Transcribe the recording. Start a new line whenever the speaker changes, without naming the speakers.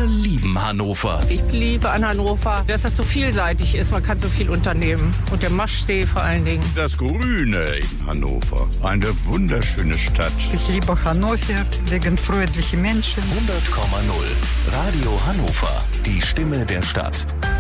Alle lieben Hannover.
Ich liebe an Hannover, dass das so vielseitig ist. Man kann so viel unternehmen. Und der Maschsee vor allen Dingen.
Das Grüne in Hannover. Eine wunderschöne Stadt.
Ich liebe Hannover wegen freundlichen Menschen.
100,0 Radio Hannover. Die Stimme der Stadt.